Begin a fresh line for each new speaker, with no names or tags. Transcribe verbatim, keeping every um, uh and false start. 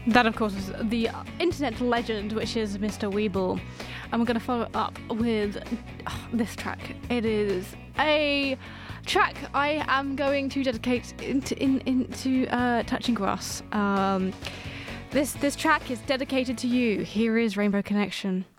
That, of course, is the internet legend, which is Mister Weeble. And we're going to follow up with oh, this track. It is a track I am going to dedicate into, in, into uh, Touching Grass. Um, this, this track is dedicated to you. Here is Rainbow Connection.